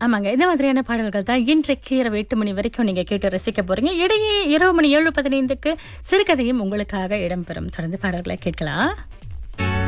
ஆமாங்க. இந்த மாதிரியான பாடல்கள் தான் இன்றைக்கு இரவு 8 மணி வரைக்கும் நீங்க கேட்டு ரசிக்க போறீங்க. இடையே இரவு மணி 7:15க்கு சிறுகதையும் உங்களுக்காக இடம்பெறும். தொடர்ந்து பாடல்களை கேட்கலாம்.